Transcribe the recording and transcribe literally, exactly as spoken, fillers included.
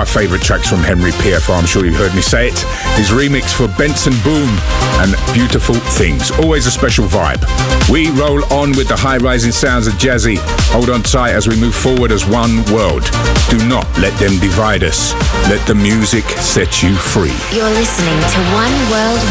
my favourite tracks from Henry P F R. I'm sure you've heard me say it. His remix for Benson Boone and Beautiful Things. Always a special vibe. We roll on with the high-rising sounds of Jazzy. Hold on tight as we move forward as one world. Do not let them divide us. Let the music set you free. You're listening to One World